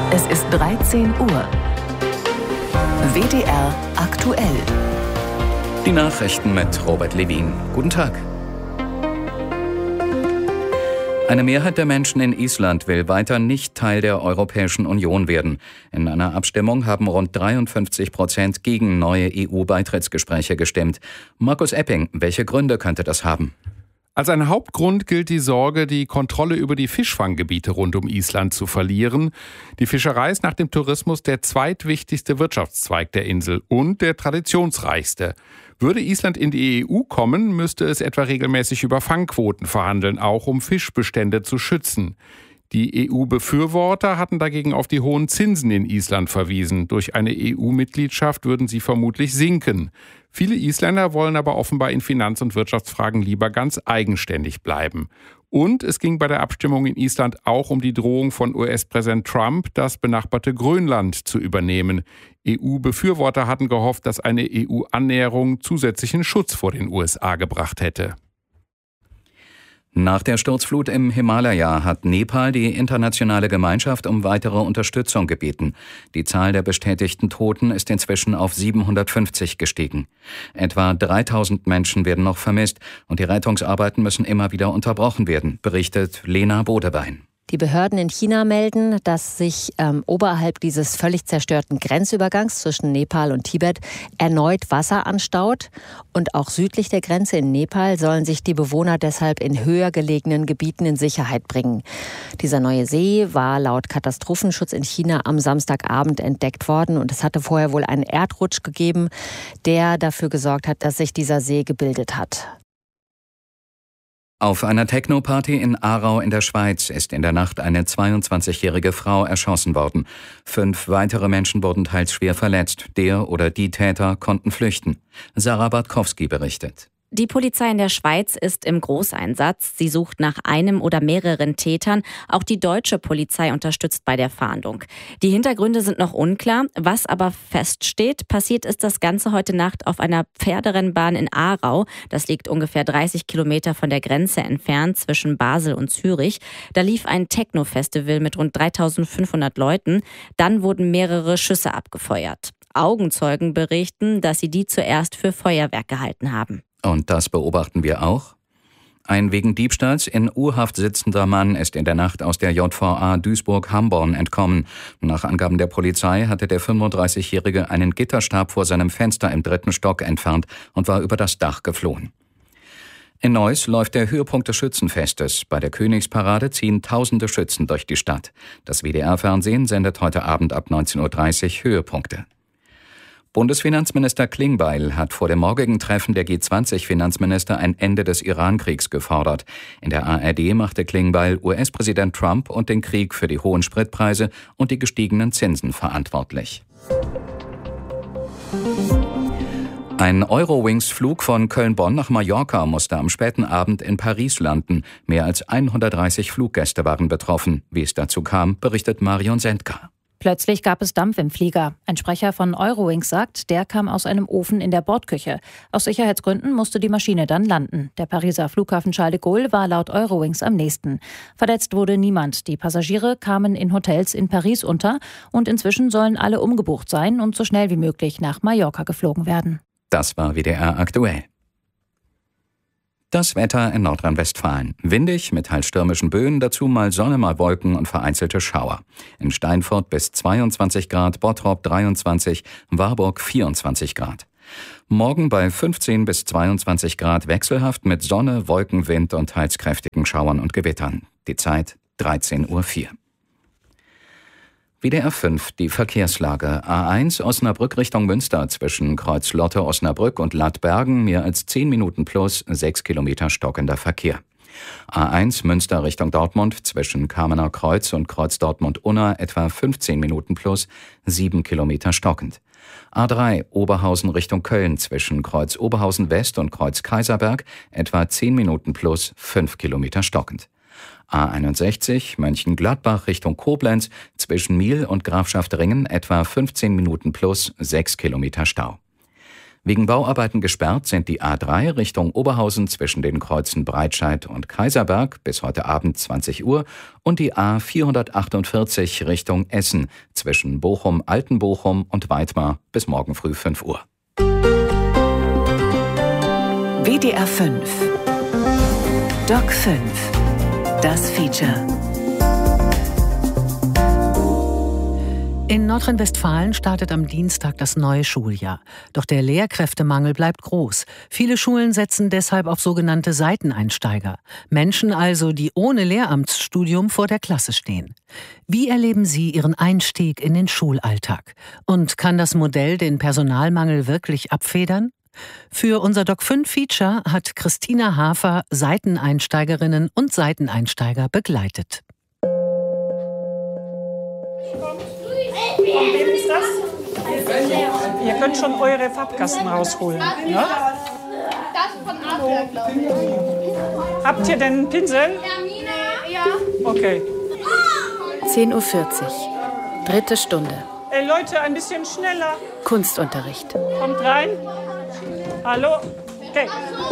Es ist 13 Uhr. WDR aktuell. Die Nachrichten mit Robert Levin. Guten Tag. Eine Mehrheit der Menschen in Island will weiter nicht Teil der Europäischen Union werden. In einer Abstimmung haben rund 53% gegen neue EU-Beitrittsgespräche gestimmt. Markus Epping, welche Gründe könnte das haben? Als ein Hauptgrund gilt die Sorge, die Kontrolle über die Fischfanggebiete rund um Island zu verlieren. Die Fischerei ist nach dem Tourismus der zweitwichtigste Wirtschaftszweig der Insel und der traditionsreichste. Würde Island in die EU kommen, müsste es etwa regelmäßig über Fangquoten verhandeln, auch um Fischbestände zu schützen. Die EU-Befürworter hatten dagegen auf die hohen Zinsen in Island verwiesen. Durch eine EU-Mitgliedschaft würden sie vermutlich sinken. Viele Isländer wollen aber offenbar in Finanz- und Wirtschaftsfragen lieber ganz eigenständig bleiben. Und es ging bei der Abstimmung in Island auch um die Drohung von US-Präsident Trump, das benachbarte Grönland zu übernehmen. EU-Befürworter hatten gehofft, dass eine EU-Annäherung zusätzlichen Schutz vor den USA gebracht hätte. Nach der Sturzflut im Himalaya hat Nepal die internationale Gemeinschaft um weitere Unterstützung gebeten. Die Zahl der bestätigten Toten ist inzwischen auf 750 gestiegen. Etwa 3000 Menschen werden noch vermisst und die Rettungsarbeiten müssen immer wieder unterbrochen werden, berichtet Lena Bodebein. Die Behörden in China melden, dass sich oberhalb dieses völlig zerstörten Grenzübergangs zwischen Nepal und Tibet erneut Wasser anstaut. Und auch südlich der Grenze in Nepal sollen sich die Bewohner deshalb in höher gelegenen Gebieten in Sicherheit bringen. Dieser neue See war laut Katastrophenschutz in China am Samstagabend entdeckt worden. Und es hatte vorher wohl einen Erdrutsch gegeben, der dafür gesorgt hat, dass sich dieser See gebildet hat. Auf einer Techno-Party in Aarau in der Schweiz ist in der Nacht eine 22-jährige Frau erschossen worden. 5 weitere Menschen wurden teils schwer verletzt. Der oder die Täter konnten flüchten. Sarah Bartkowski berichtet. Die Polizei in der Schweiz ist im Großeinsatz. Sie sucht nach einem oder mehreren Tätern. Auch die deutsche Polizei unterstützt bei der Fahndung. Die Hintergründe sind noch unklar. Was aber feststeht, passiert ist das Ganze heute Nacht auf einer Pferderennbahn in Aarau. Das liegt ungefähr 30 Kilometer von der Grenze entfernt zwischen Basel und Zürich. Da lief ein Techno-Festival mit rund 3500 Leuten. Dann wurden mehrere Schüsse abgefeuert. Augenzeugen berichten, dass sie die zuerst für Feuerwerk gehalten haben. Und das beobachten wir auch. Ein wegen Diebstahls in U-Haft sitzender Mann ist in der Nacht aus der JVA Duisburg-Hamborn entkommen. Nach Angaben der Polizei hatte der 35-Jährige einen Gitterstab vor seinem Fenster im 3. Stock entfernt und war über das Dach geflohen. In Neuss läuft der Höhepunkt des Schützenfestes. Bei der Königsparade ziehen tausende Schützen durch die Stadt. Das WDR-Fernsehen sendet heute Abend ab 19:30 Uhr Höhepunkte. Bundesfinanzminister Klingbeil hat vor dem morgigen Treffen der G20-Finanzminister ein Ende des Iran-Kriegs gefordert. In der ARD machte Klingbeil US-Präsident Trump und den Krieg für die hohen Spritpreise und die gestiegenen Zinsen verantwortlich. Ein Eurowings-Flug von Köln-Bonn nach Mallorca musste am späten Abend in Paris landen. Mehr als 130 Fluggäste waren betroffen. Wie es dazu kam, berichtet Marion Sendka. Plötzlich gab es Dampf im Flieger. Ein Sprecher von Eurowings sagt, der kam aus einem Ofen in der Bordküche. Aus Sicherheitsgründen musste die Maschine dann landen. Der Pariser Flughafen Charles de Gaulle war laut Eurowings am nächsten. Verletzt wurde niemand. Die Passagiere kamen in Hotels in Paris unter und inzwischen sollen alle umgebucht sein und so schnell wie möglich nach Mallorca geflogen werden. Das war WDR aktuell. Das Wetter in Nordrhein-Westfalen. Windig mit teils stürmischen Böen, dazu mal Sonne, mal Wolken und vereinzelte Schauer. In Steinfurt bis 22 Grad, Bottrop 23, Warburg 24 Grad. Morgen bei 15 bis 22 Grad wechselhaft mit Sonne, Wolken, Wind und teils kräftigen Schauern und Gewittern. Die Zeit 13:04 Uhr. WDR 5, die Verkehrslage. A1 Osnabrück Richtung Münster zwischen Kreuz-Lotte, Osnabrück und Lattbergen mehr als 10 Minuten plus 6 Kilometer stockender Verkehr. A1 Münster Richtung Dortmund zwischen Kamener Kreuz und Kreuz Dortmund-Unna etwa 15 Minuten plus 7 Kilometer stockend. A3 Oberhausen Richtung Köln zwischen Kreuz Oberhausen West und Kreuz Kaiserberg etwa 10 Minuten plus 5 Kilometer stockend. A61 Mönchengladbach Richtung Koblenz zwischen Miel und Grafschaft Ringen etwa 15 Minuten plus 6 Kilometer Stau. Wegen Bauarbeiten gesperrt sind die A3 Richtung Oberhausen zwischen den Kreuzen Breitscheid und Kaiserberg bis heute Abend 20 Uhr und die A448 Richtung Essen zwischen Bochum, Altenbochum und Weitmar bis morgen früh 5 Uhr. WDR 5 Doc 5 Das Feature. In Nordrhein-Westfalen startet am Dienstag das neue Schuljahr. Doch der Lehrkräftemangel bleibt groß. Viele Schulen setzen deshalb auf sogenannte Seiteneinsteiger. Menschen also, die ohne Lehramtsstudium vor der Klasse stehen. Wie erleben Sie Ihren Einstieg in den Schulalltag? Und kann das Modell den Personalmangel wirklich abfedern? Für unser Doc 5 Feature hat Christina Hafer Seiteneinsteigerinnen und Seiteneinsteiger begleitet. Von wem ist das? Ihr könnt schon eure Farbkasten rausholen. Ja? Habt ihr denn einen Pinsel? Ja. Okay. 10:40 Uhr. 3. Stunde. Ey Leute, ein bisschen schneller. Kunstunterricht. Kommt rein. Hallo. Okay.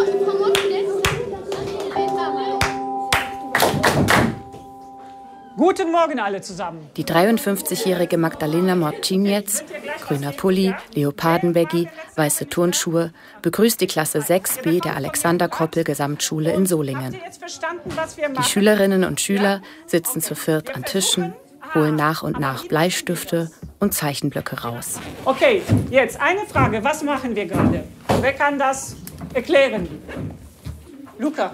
Guten Morgen alle zusammen. Die 53-jährige Magdalena Morcinec, grüner Pulli, Leopardenbaggy, weiße Turnschuhe, begrüßt die Klasse 6b der Alexander-Koppel-Gesamtschule in Solingen. Die Schülerinnen und Schüler sitzen zu viert an Tischen, holen nach und nach Bleistifte und Zeichenblöcke raus. Okay, jetzt eine Frage. Was machen wir gerade? Wer kann das erklären? Luca.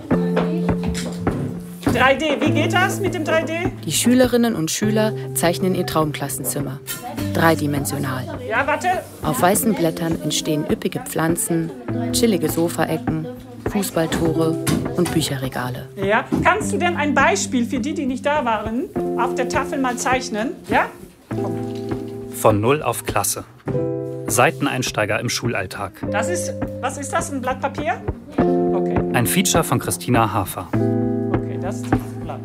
3D, wie geht das mit dem 3D? Die Schülerinnen und Schüler zeichnen ihr Traumklassenzimmer. Dreidimensional. Ja, warte. Auf weißen Blättern entstehen üppige Pflanzen, chillige Sofaecken, Fußballtore und Bücherregale. Ja, kannst du denn ein Beispiel für die nicht da waren, auf der Tafel mal zeichnen? Ja? Von Null auf Klasse. Seiteneinsteiger im Schulalltag. Was ist das, ein Blatt Papier? Okay. Ein Feature von Christina Hafer. Das ist das Blatt.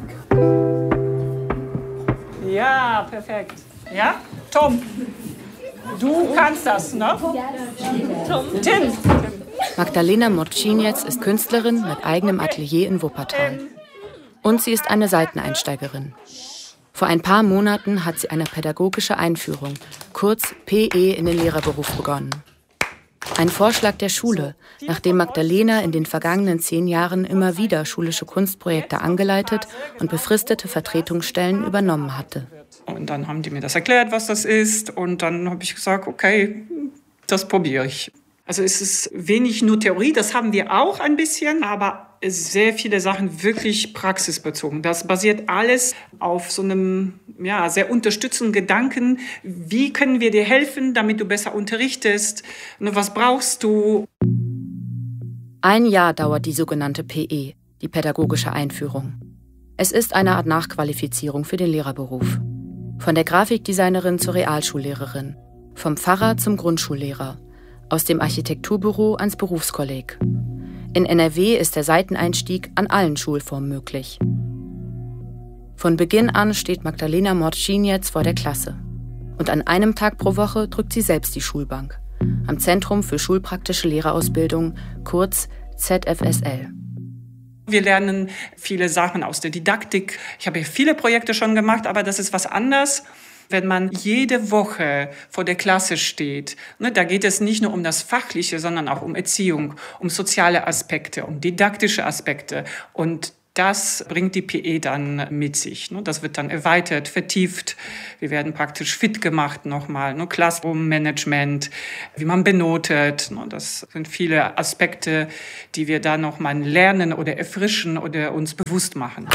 Ja, perfekt. Ja? Tom, du kannst das, ne? Tim. Magdalena Morcinec ist Künstlerin mit eigenem Atelier in Wuppertal. Und sie ist eine Seiteneinsteigerin. Vor ein paar Monaten hat sie eine pädagogische Einführung, kurz PE, in den Lehrerberuf begonnen. Ein Vorschlag der Schule, nachdem Magdalena in den vergangenen 10 Jahren immer wieder schulische Kunstprojekte angeleitet und befristete Vertretungsstellen übernommen hatte. Und dann haben die mir das erklärt, was das ist. Und dann habe ich gesagt, okay, das probiere ich. Also es ist wenig nur Theorie, das haben wir auch ein bisschen, aber sehr viele Sachen wirklich praxisbezogen. Das basiert alles auf so einem sehr unterstützenden Gedanken. Wie können wir dir helfen, damit du besser unterrichtest? Was brauchst du? 1 Jahr dauert die sogenannte PE, die pädagogische Einführung. Es ist eine Art Nachqualifizierung für den Lehrerberuf. Von der Grafikdesignerin zur Realschullehrerin, vom Pfarrer zum Grundschullehrer, aus dem Architekturbüro ans Berufskolleg. In NRW ist der Seiteneinstieg an allen Schulformen möglich. Von Beginn an steht Magdalena Morcinec vor der Klasse. Und an einem Tag pro Woche drückt sie selbst die Schulbank. Am Zentrum für schulpraktische Lehrerausbildung, kurz ZFSL. Wir lernen viele Sachen aus der Didaktik. Ich habe viele Projekte schon gemacht, aber das ist was anderes. Wenn man jede Woche vor der Klasse steht, da geht es nicht nur um das Fachliche, sondern auch um Erziehung, um soziale Aspekte, um didaktische Aspekte. Und das bringt die PE dann mit sich. Das wird dann erweitert, vertieft. Wir werden praktisch fit gemacht nochmal. Classroom-Management, wie man benotet. Das sind viele Aspekte, die wir da nochmal lernen oder erfrischen oder uns bewusst machen.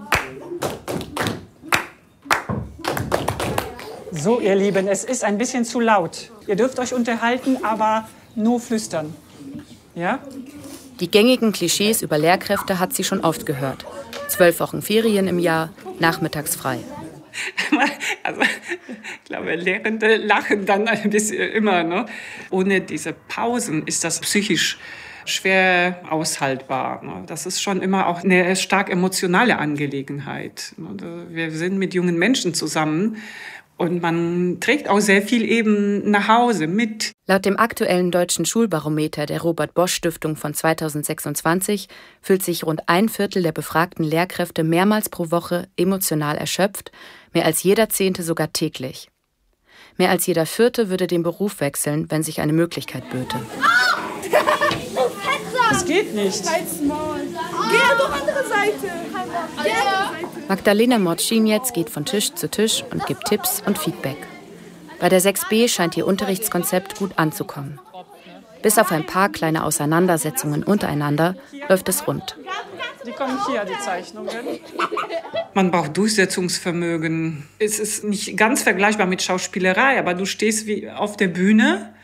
So, ihr Lieben, es ist ein bisschen zu laut. Ihr dürft euch unterhalten, aber nur flüstern. Ja? Die gängigen Klischees über Lehrkräfte hat sie schon oft gehört. 12 Wochen Ferien im Jahr, nachmittags frei. Also, ich glaube, Lehrende lachen dann ein bisschen immer. Ne? Ohne diese Pausen ist das psychisch schwer aushaltbar. Ne? Das ist schon immer auch eine stark emotionale Angelegenheit. Wir sind mit jungen Menschen zusammen Und man trägt auch sehr viel eben nach Hause mit. Laut dem aktuellen deutschen Schulbarometer der Robert-Bosch-Stiftung von 2026 fühlt sich rund 1/4 der befragten Lehrkräfte mehrmals pro Woche emotional erschöpft, mehr als jeder 10. sogar täglich. Mehr als jeder 4. würde den Beruf wechseln, wenn sich eine Möglichkeit böte. Das geht nicht. Geh doch andere Seite. Magdalena Morcziniec geht von Tisch zu Tisch und gibt Tipps und Feedback. Bei der 6b scheint ihr Unterrichtskonzept gut anzukommen. Bis auf ein paar kleine Auseinandersetzungen untereinander läuft es rund. Die kommen hier, die Zeichnungen. Man braucht Durchsetzungsvermögen. Es ist nicht ganz vergleichbar mit Schauspielerei, aber du stehst wie auf der Bühne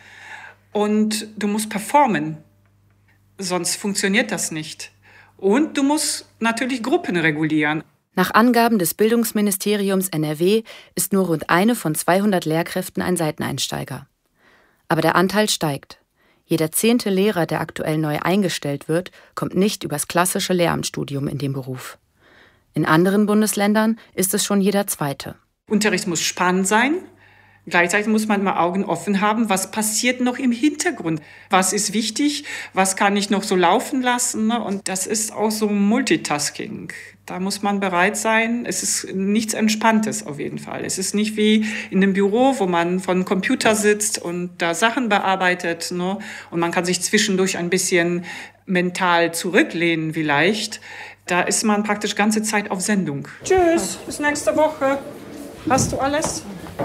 und du musst performen. Sonst funktioniert das nicht. Und du musst natürlich Gruppen regulieren. Nach Angaben des Bildungsministeriums NRW ist nur rund 1 von 200 Lehrkräften ein Seiteneinsteiger. Aber der Anteil steigt. Jeder 10. Lehrer, der aktuell neu eingestellt wird, kommt nicht übers klassische Lehramtsstudium in den Beruf. In anderen Bundesländern ist es schon jeder 2. Unterricht muss spannend sein. Gleichzeitig muss man mal Augen offen haben, was passiert noch im Hintergrund. Was ist wichtig, was kann ich noch so laufen lassen. Und das ist auch so Multitasking. Da muss man bereit sein. Es ist nichts Entspanntes auf jeden Fall. Es ist nicht wie in einem Büro, wo man vor dem Computer sitzt und da Sachen bearbeitet. Ne? Und man kann sich zwischendurch ein bisschen mental zurücklehnen vielleicht. Da ist man praktisch ganze Zeit auf Sendung. Tschüss, bis nächste Woche. Hast du alles?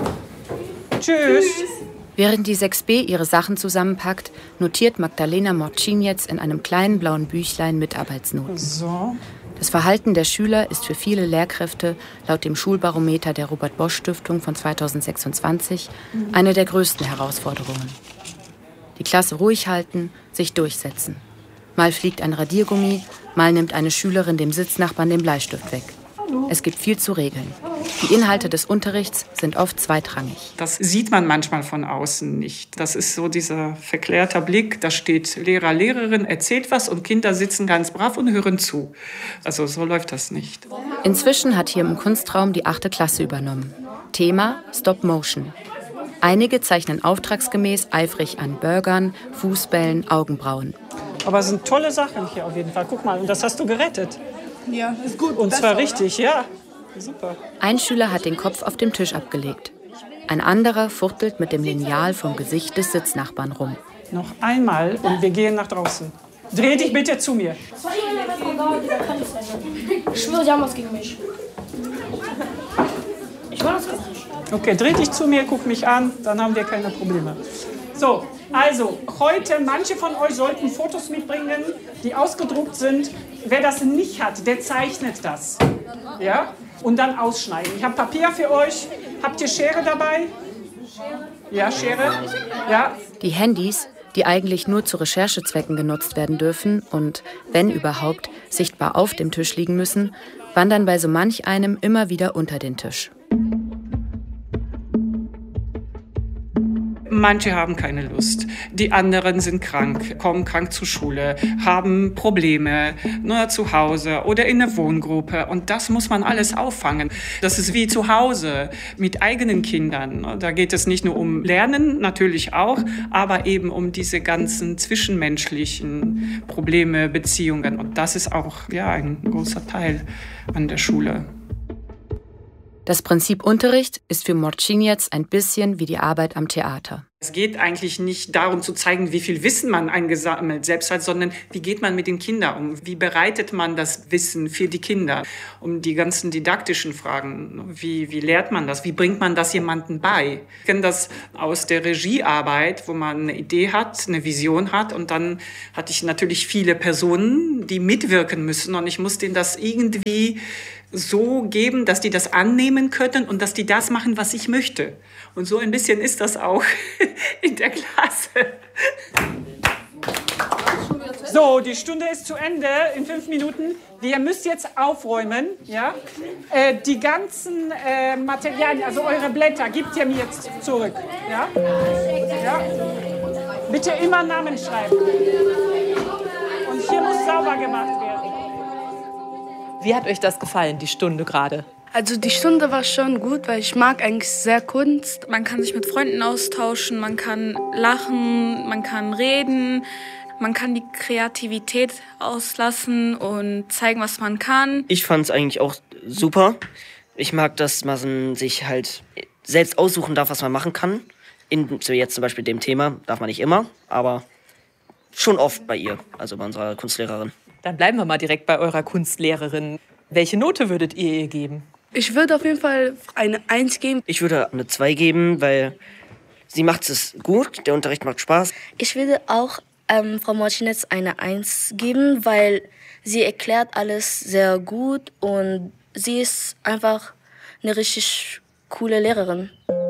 Tschüss. Während die 6b ihre Sachen zusammenpackt, notiert Magdalena Morcziniec in einem kleinen blauen Büchlein Mitarbeitsnoten. So. Das Verhalten der Schüler ist für viele Lehrkräfte laut dem Schulbarometer der Robert-Bosch-Stiftung von 2026 eine der größten Herausforderungen. Die Klasse ruhig halten, sich durchsetzen. Mal fliegt ein Radiergummi, mal nimmt eine Schülerin dem Sitznachbarn den Bleistift weg. Es gibt viel zu regeln. Die Inhalte des Unterrichts sind oft zweitrangig. Das sieht man manchmal von außen nicht. Das ist so dieser verklärte Blick. Da steht Lehrer, Lehrerin, erzählt was und Kinder sitzen ganz brav und hören zu. Also so läuft das nicht. Inzwischen hat hier im Kunstraum die 8. Klasse übernommen. Thema Stop Motion. Einige zeichnen auftragsgemäß eifrig an Burgern, Fußbällen, Augenbrauen. Aber es sind tolle Sachen hier auf jeden Fall. Guck mal, und das hast du gerettet. Ja, ist gut. Und zwar richtig, ja. Super. Ein Schüler hat den Kopf auf dem Tisch abgelegt. Ein anderer fuchtelt mit dem Lineal vom Gesicht des Sitznachbarn rum. Noch einmal und wir gehen nach draußen. Dreh dich bitte zu mir. Ich schwöre, sie haben was gegen mich. Ich war das gar nicht. Okay, dreh dich zu mir, guck mich an, dann haben wir keine Probleme. So, also heute, manche von euch sollten Fotos mitbringen, die ausgedruckt sind. Wer das nicht hat, der zeichnet das. Ja? Und dann ausschneiden. Ich habe Papier für euch. Habt ihr Schere dabei? Ja, Schere? Ja. Die Handys, die eigentlich nur zu Recherchezwecken genutzt werden dürfen und, wenn überhaupt, sichtbar auf dem Tisch liegen müssen, wandern bei so manch einem immer wieder unter den Tisch. Manche haben keine Lust, die anderen sind krank, kommen krank zur Schule, haben Probleme nur zu Hause oder in der Wohngruppe und das muss man alles auffangen. Das ist wie zu Hause mit eigenen Kindern. Da geht es nicht nur um Lernen, natürlich auch, aber eben um diese ganzen zwischenmenschlichen Probleme, Beziehungen und das ist auch ein großer Teil an der Schule. Das Prinzip Unterricht ist für Morcziniec ein bisschen wie die Arbeit am Theater. Es geht eigentlich nicht darum zu zeigen, wie viel Wissen man eingesammelt selbst hat, sondern wie geht man mit den Kindern um? Wie bereitet man das Wissen für die Kinder? Um die ganzen didaktischen Fragen. Wie lehrt man das? Wie bringt man das jemandem bei? Ich kenne das aus der Regiearbeit, wo man eine Idee hat, eine Vision hat. Und dann hatte ich natürlich viele Personen, die mitwirken müssen. Und ich muss denen das irgendwie so geben, dass die das annehmen können und dass die das machen, was ich möchte. Und so ein bisschen ist das auch in der Klasse. So, die Stunde ist zu Ende in 5 Minuten. Ihr müsst jetzt aufräumen. Ja? Die ganzen Materialien, also eure Blätter, gebt ihr mir jetzt zurück. Ja? Ja? Bitte immer Namen schreiben. Und hier muss sauber gemacht werden. Wie hat euch das gefallen, die Stunde gerade? Also die Stunde war schon gut, weil ich mag eigentlich sehr Kunst. Man kann sich mit Freunden austauschen, man kann lachen, man kann reden, man kann die Kreativität auslassen und zeigen, was man kann. Ich fand es eigentlich auch super. Ich mag, dass man sich halt selbst aussuchen darf, was man machen kann. So jetzt zum Beispiel dem Thema darf man nicht immer, aber schon oft bei ihr, also bei unserer Kunstlehrerin. Dann bleiben wir mal direkt bei eurer Kunstlehrerin. Welche Note würdet ihr ihr geben? Ich würde auf jeden Fall eine 1 geben. Ich würde eine 2 geben, weil sie macht es gut, der Unterricht macht Spaß. Ich würde auch Frau Martinez eine 1 geben, weil sie erklärt alles sehr gut und sie ist einfach eine richtig coole Lehrerin.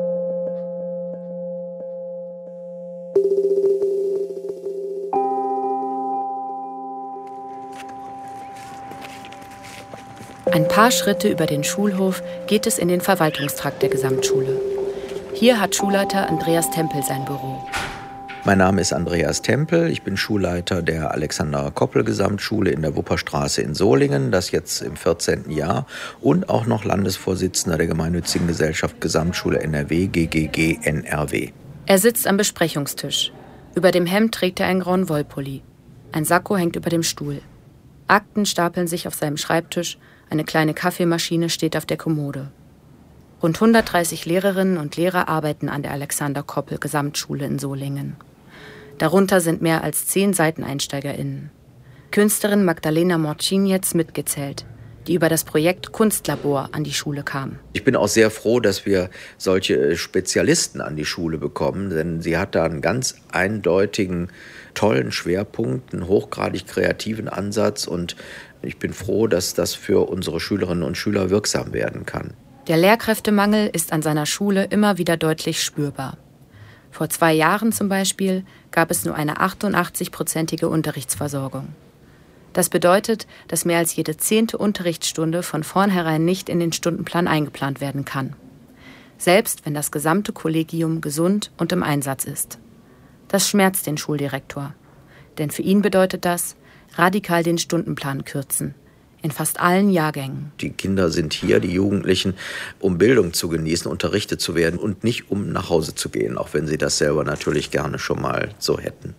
Ein paar Schritte über den Schulhof geht es in den Verwaltungstrakt der Gesamtschule. Hier hat Schulleiter Andreas Tempel sein Büro. Mein Name ist Andreas Tempel, ich bin Schulleiter der Alexander-Koppel-Gesamtschule in der Wupperstraße in Solingen, das jetzt im 14. Jahr, und auch noch Landesvorsitzender der gemeinnützigen Gesellschaft Gesamtschule NRW, GGG NRW. Er sitzt am Besprechungstisch. Über dem Hemd trägt er einen grauen Wollpulli. Ein Sakko hängt über dem Stuhl. Akten stapeln sich auf seinem Schreibtisch, eine kleine Kaffeemaschine steht auf der Kommode. Rund 130 Lehrerinnen und Lehrer arbeiten an der Alexander-Koppel-Gesamtschule in Solingen. Darunter sind mehr als 10 SeiteneinsteigerInnen. Künstlerin Magdalena Morcinetz mitgezählt, die über das Projekt Kunstlabor an die Schule kam. Ich bin auch sehr froh, dass wir solche Spezialisten an die Schule bekommen, denn sie hat da einen ganz eindeutigen, tollen Schwerpunkt, einen hochgradig kreativen Ansatz, und ich bin froh, dass das für unsere Schülerinnen und Schüler wirksam werden kann. Der Lehrkräftemangel ist an seiner Schule immer wieder deutlich spürbar. Vor 2 Jahren zum Beispiel gab es nur eine 88-prozentige Unterrichtsversorgung. Das bedeutet, dass mehr als jede 10. Unterrichtsstunde von vornherein nicht in den Stundenplan eingeplant werden kann. Selbst wenn das gesamte Kollegium gesund und im Einsatz ist. Das schmerzt den Schuldirektor. Denn für ihn bedeutet das, radikal den Stundenplan kürzen. In fast allen Jahrgängen. Die Kinder sind hier, die Jugendlichen, um Bildung zu genießen, unterrichtet zu werden und nicht um nach Hause zu gehen, auch wenn sie das selber natürlich gerne schon mal so hätten.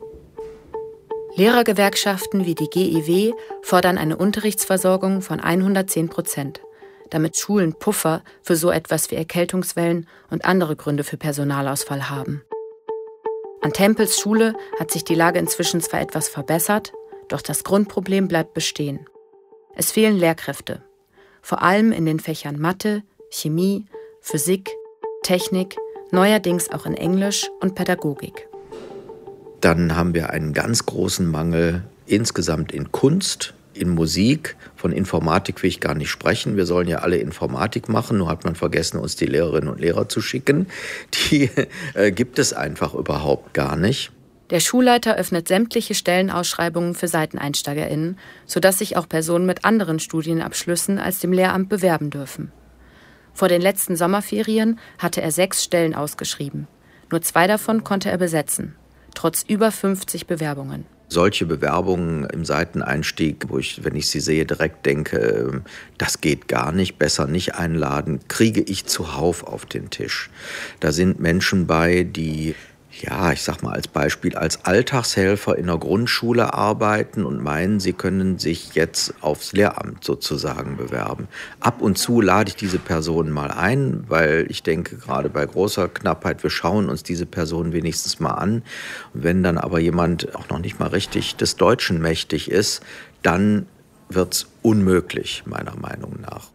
Lehrergewerkschaften wie die GEW fordern eine Unterrichtsversorgung von 110%, damit Schulen Puffer für so etwas wie Erkältungswellen und andere Gründe für Personalausfall haben. An Tempels Schule hat sich die Lage inzwischen zwar etwas verbessert, doch das Grundproblem bleibt bestehen. Es fehlen Lehrkräfte, vor allem in den Fächern Mathe, Chemie, Physik, Technik, neuerdings auch in Englisch und Pädagogik. Dann haben wir einen ganz großen Mangel insgesamt in Kunst, in Musik. Von Informatik will ich gar nicht sprechen. Wir sollen ja alle Informatik machen, nur hat man vergessen, uns die Lehrerinnen und Lehrer zu schicken. Die gibt es einfach überhaupt gar nicht. Der Schulleiter öffnet sämtliche Stellenausschreibungen für SeiteneinsteigerInnen, sodass sich auch Personen mit anderen Studienabschlüssen als dem Lehramt bewerben dürfen. Vor den letzten Sommerferien hatte er 6 Stellen ausgeschrieben. Nur 2 davon konnte er besetzen, trotz über 50 Bewerbungen. Solche Bewerbungen im Seiteneinstieg, wo ich, wenn ich sie sehe, direkt denke, das geht gar nicht, besser nicht einladen, kriege ich zuhauf auf den Tisch. Da sind Menschen bei, die, ja, ich sag mal als Beispiel, als Alltagshelfer in der Grundschule arbeiten und meinen, sie können sich jetzt aufs Lehramt sozusagen bewerben. Ab und zu lade ich diese Personen mal ein, weil ich denke, gerade bei großer Knappheit, wir schauen uns diese Personen wenigstens mal an. Und wenn dann aber jemand auch noch nicht mal richtig des Deutschen mächtig ist, dann wird's unmöglich, meiner Meinung nach.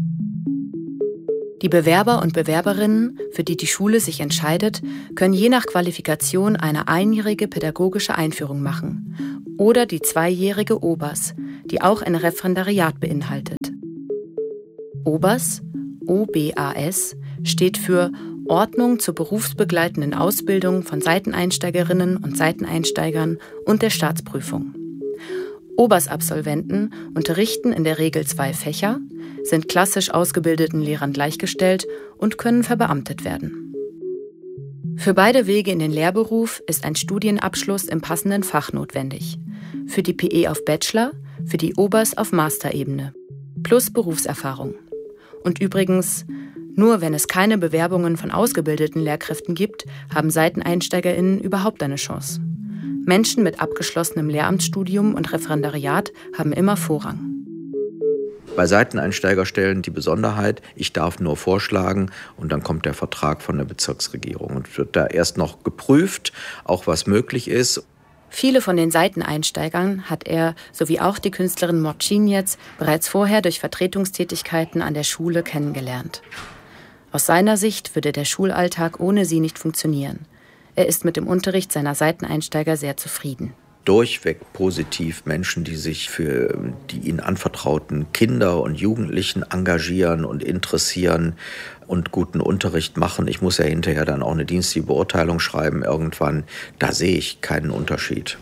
Die Bewerber und Bewerberinnen, für die die Schule sich entscheidet, können je nach Qualifikation eine einjährige pädagogische Einführung machen oder die 2-jährige OBAS, die auch ein Referendariat beinhaltet. OBAS, OBAS, steht für Ordnung zur berufsbegleitenden Ausbildung von Seiteneinsteigerinnen und Seiteneinsteigern und der Staatsprüfung. OBAS-Absolventen unterrichten in der Regel 2 Fächer, sind klassisch ausgebildeten Lehrern gleichgestellt und können verbeamtet werden. Für beide Wege in den Lehrberuf ist ein Studienabschluss im passenden Fach notwendig. Für die PE auf Bachelor, für die OBAS auf Masterebene. Plus Berufserfahrung. Und übrigens, nur wenn es keine Bewerbungen von ausgebildeten Lehrkräften gibt, haben SeiteneinsteigerInnen überhaupt eine Chance. Menschen mit abgeschlossenem Lehramtsstudium und Referendariat haben immer Vorrang. Bei Seiteneinsteigerstellen die Besonderheit, ich darf nur vorschlagen und dann kommt der Vertrag von der Bezirksregierung und wird da erst noch geprüft, auch was möglich ist. Viele von den Seiteneinsteigern hat er, sowie auch die Künstlerin Morcinec, bereits vorher durch Vertretungstätigkeiten an der Schule kennengelernt. Aus seiner Sicht würde der Schulalltag ohne sie nicht funktionieren. Er ist mit dem Unterricht seiner Seiteneinsteiger sehr zufrieden. Durchweg positiv Menschen, die sich für die ihnen anvertrauten Kinder und Jugendlichen engagieren und interessieren und guten Unterricht machen. Ich muss ja hinterher dann auch eine dienstliche Beurteilung schreiben irgendwann. Da sehe ich keinen Unterschied.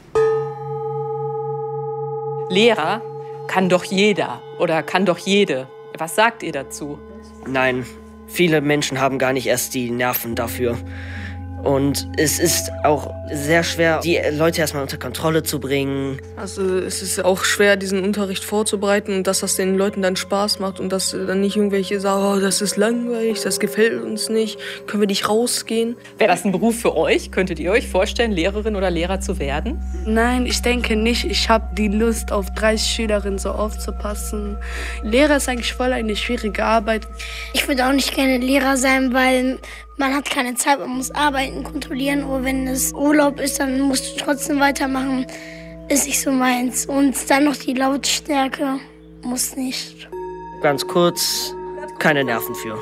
Lehrer kann doch jeder oder kann doch jede. Was sagt ihr dazu? Nein, viele Menschen haben gar nicht erst die Nerven dafür. Und es ist auch sehr schwer, die Leute erstmal unter Kontrolle zu bringen. Also es ist auch schwer, diesen Unterricht vorzubereiten und dass das den Leuten dann Spaß macht und dass dann nicht irgendwelche sagen, oh, das ist langweilig, das gefällt uns nicht, können wir nicht rausgehen. Wäre das ein Beruf für euch? Könntet ihr euch vorstellen, Lehrerin oder Lehrer zu werden? Nein, ich denke nicht. Ich habe die Lust, auf 30 Schülerinnen so aufzupassen. Lehrer ist eigentlich voll eine schwierige Arbeit. Ich würde auch nicht gerne Lehrer sein, weil man hat keine Zeit, man muss arbeiten, kontrollieren. Oder wenn es Urlaub ist, dann musst du trotzdem weitermachen. Ist nicht so meins. Und dann noch die Lautstärke. Muss nicht. Ganz kurz, keine Nerven für.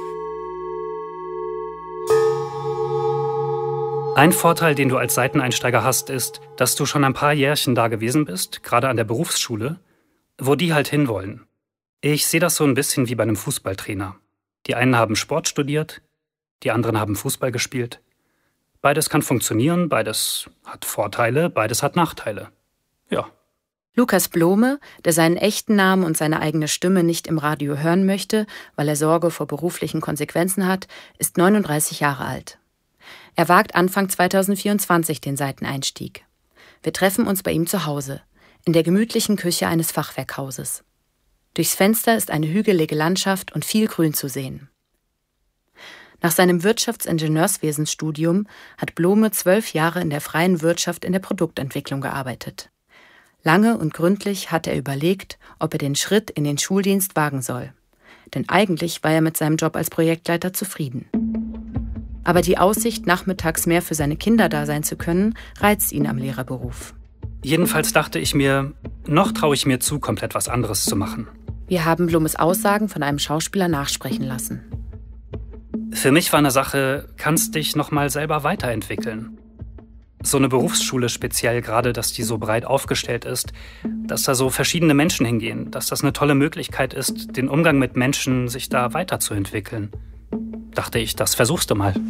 Ein Vorteil, den du als Seiteneinsteiger hast, ist, dass du schon ein paar Jährchen da gewesen bist, gerade an der Berufsschule, wo die halt hinwollen. Ich sehe das so ein bisschen wie bei einem Fußballtrainer. Die einen haben Sport studiert, die anderen haben Fußball gespielt. Beides kann funktionieren, beides hat Vorteile, beides hat Nachteile. Ja. Lukas Blome, der seinen echten Namen und seine eigene Stimme nicht im Radio hören möchte, weil er Sorge vor beruflichen Konsequenzen hat, ist 39 Jahre alt. Er wagt Anfang 2024 den Seiteneinstieg. Wir treffen uns bei ihm zu Hause, in der gemütlichen Küche eines Fachwerkhauses. Durchs Fenster ist eine hügelige Landschaft und viel Grün zu sehen. Nach seinem Wirtschaftsingenieurswesensstudium hat Blome 12 Jahre in der freien Wirtschaft in der Produktentwicklung gearbeitet. Lange und gründlich hat er überlegt, ob er den Schritt in den Schuldienst wagen soll. Denn eigentlich war er mit seinem Job als Projektleiter zufrieden. Aber die Aussicht, nachmittags mehr für seine Kinder da sein zu können, reizt ihn am Lehrerberuf. Jedenfalls dachte ich mir, noch traue ich mir zu, komplett was anderes zu machen. Wir haben Blomes Aussagen von einem Schauspieler nachsprechen lassen. Für mich war eine Sache, kannst dich noch mal selber weiterentwickeln. So eine Berufsschule speziell, gerade, dass die so breit aufgestellt ist, dass da so verschiedene Menschen hingehen, dass das eine tolle Möglichkeit ist, den Umgang mit Menschen, sich da weiterzuentwickeln. Dachte ich, das versuchst du mal.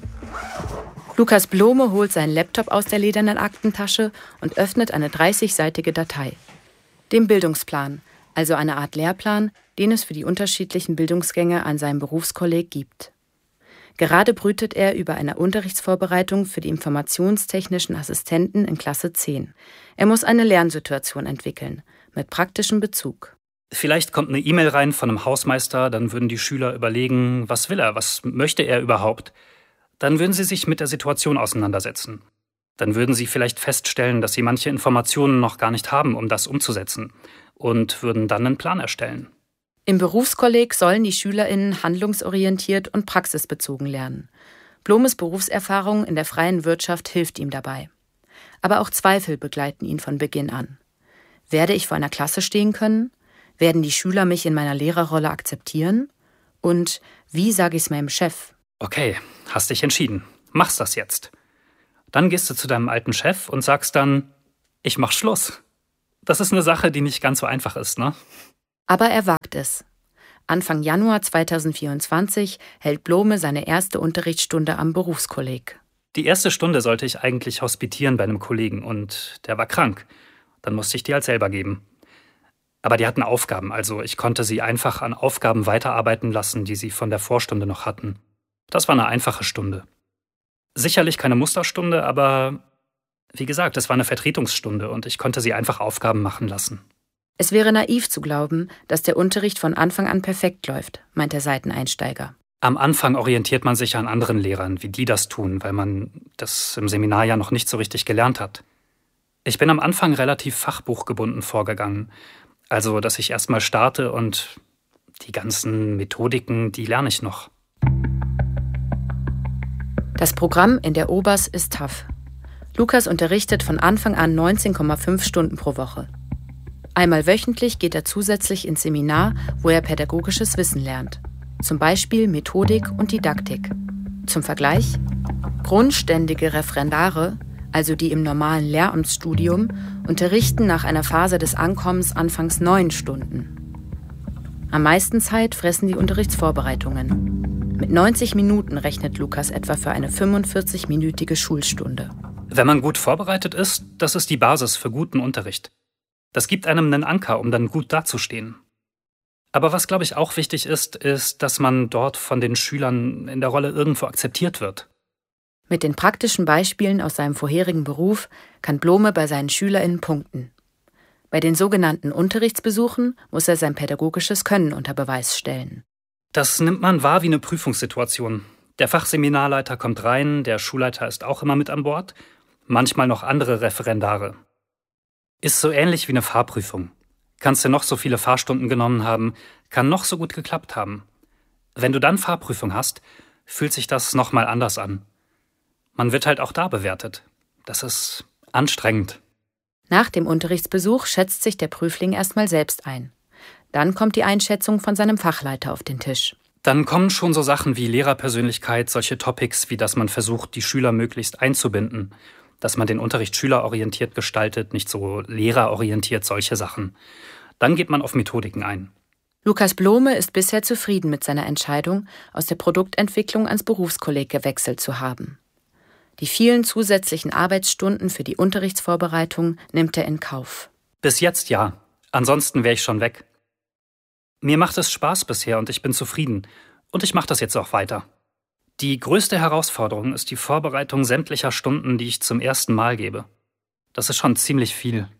Lukas Blome holt seinen Laptop aus der ledernen Aktentasche und öffnet eine 30-seitige Datei. Den Bildungsplan, also eine Art Lehrplan, den es für die unterschiedlichen Bildungsgänge an seinem Berufskolleg gibt. Gerade brütet er über eine Unterrichtsvorbereitung für die informationstechnischen Assistenten in Klasse 10. Er muss eine Lernsituation entwickeln, mit praktischem Bezug. Vielleicht kommt eine E-Mail rein von einem Hausmeister, dann würden die Schüler überlegen, was will er, was möchte er überhaupt? Dann würden sie sich mit der Situation auseinandersetzen. Dann würden sie vielleicht feststellen, dass sie manche Informationen noch gar nicht haben, um das umzusetzen, und würden dann einen Plan erstellen. Im Berufskolleg sollen die SchülerInnen handlungsorientiert und praxisbezogen lernen. Blomes Berufserfahrung in der freien Wirtschaft hilft ihm dabei. Aber auch Zweifel begleiten ihn von Beginn an. Werde ich vor einer Klasse stehen können? Werden die Schüler mich in meiner Lehrerrolle akzeptieren? Und wie sage ich es meinem Chef? Okay, hast dich entschieden. Mach's das jetzt. Dann gehst du zu deinem alten Chef und sagst dann, ich mach Schluss. Das ist eine Sache, die nicht ganz so einfach ist, ne? Aber er wagt es. Anfang Januar 2024 hält Blome seine erste Unterrichtsstunde am Berufskolleg. Die erste Stunde sollte ich eigentlich hospitieren bei einem Kollegen und der war krank. Dann musste ich die halt selber geben. Aber die hatten Aufgaben, also ich konnte sie einfach an Aufgaben weiterarbeiten lassen, die sie von der Vorstunde noch hatten. Das war eine einfache Stunde. Sicherlich keine Musterstunde, aber wie gesagt, es war eine Vertretungsstunde und ich konnte sie einfach Aufgaben machen lassen. Es wäre naiv zu glauben, dass der Unterricht von Anfang an perfekt läuft, meint der Seiteneinsteiger. Am Anfang orientiert man sich an anderen Lehrern, wie die das tun, weil man das im Seminar ja noch nicht so richtig gelernt hat. Ich bin am Anfang relativ fachbuchgebunden vorgegangen. Also, dass ich erstmal starte und die ganzen Methodiken, die lerne ich noch. Das Programm in der Obers ist tough. Lukas unterrichtet von Anfang an 19,5 Stunden pro Woche. Einmal wöchentlich geht er zusätzlich ins Seminar, wo er pädagogisches Wissen lernt. Zum Beispiel Methodik und Didaktik. Zum Vergleich: grundständige Referendare, also die im normalen Lehramtsstudium, unterrichten nach einer Phase des Ankommens anfangs 9 Stunden. Am meisten Zeit fressen die Unterrichtsvorbereitungen. Mit 90 Minuten rechnet Lukas etwa für eine 45-minütige Schulstunde. Wenn man gut vorbereitet ist, das ist die Basis für guten Unterricht. Das gibt einem einen Anker, um dann gut dazustehen. Aber was, glaube ich, auch wichtig ist, dass man dort von den Schülern in der Rolle irgendwo akzeptiert wird. Mit den praktischen Beispielen aus seinem vorherigen Beruf kann Blome bei seinen SchülerInnen punkten. Bei den sogenannten Unterrichtsbesuchen muss er sein pädagogisches Können unter Beweis stellen. Das nimmt man wahr wie eine Prüfungssituation. Der Fachseminarleiter kommt rein, der Schulleiter ist auch immer mit an Bord, manchmal noch andere Referendare. Ist so ähnlich wie eine Fahrprüfung. Kannst du noch so viele Fahrstunden genommen haben, kann noch so gut geklappt haben. Wenn du dann Fahrprüfung hast, fühlt sich das nochmal anders an. Man wird halt auch da bewertet. Das ist anstrengend. Nach dem Unterrichtsbesuch schätzt sich der Prüfling erstmal selbst ein. Dann kommt die Einschätzung von seinem Fachleiter auf den Tisch. Dann kommen schon so Sachen wie Lehrerpersönlichkeit, solche Topics, wie dass man versucht, die Schüler möglichst einzubinden. Dass man den Unterricht schülerorientiert gestaltet, nicht so lehrerorientiert, solche Sachen. Dann geht man auf Methodiken ein. Lukas Blome ist bisher zufrieden mit seiner Entscheidung, aus der Produktentwicklung ans Berufskolleg gewechselt zu haben. Die vielen zusätzlichen Arbeitsstunden für die Unterrichtsvorbereitung nimmt er in Kauf. Bis jetzt ja. Ansonsten wäre ich schon weg. Mir macht es Spaß bisher und ich bin zufrieden. Und ich mache das jetzt auch weiter. Die größte Herausforderung ist die Vorbereitung sämtlicher Stunden, die ich zum ersten Mal gebe. Das ist schon ziemlich viel.